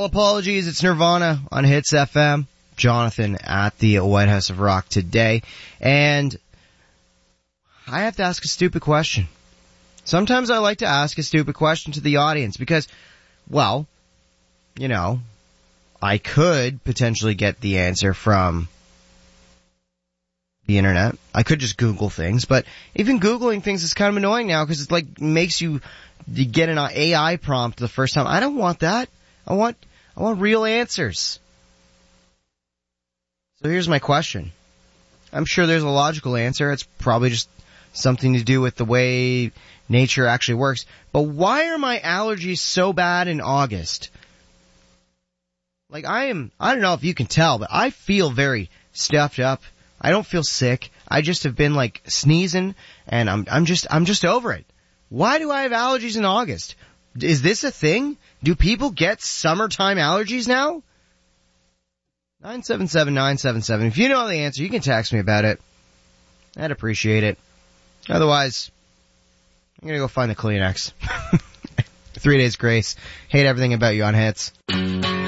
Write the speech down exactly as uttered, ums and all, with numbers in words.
All apologies, it's Nirvana on Hits F M. Jonathan at the White House of Rock today. And I have to ask a stupid question. Sometimes I like to ask a stupid question to the audience because, well, you know, I could potentially get the answer from the internet. I could just Google things, but even Googling things is kind of annoying now because it like makes you, you get an A I prompt the first time. I don't want that. I want, I want real answers. So here's my question. I'm sure there's a logical answer. It's probably just something to do with the way nature actually works. But why are my allergies so bad in August? Like I am, I don't know if you can tell, but I feel very stuffed up. I don't feel sick. I just have been like sneezing and I'm, I'm just, I'm just over it. Why do I have allergies in August? Is this a thing? Do people get summertime allergies now? nine seven seven nine seven seven. If you know the answer, you can text me about it. I'd appreciate it. Otherwise, I'm gonna go find the Kleenex. Three days grace. Hate everything about you on Hits.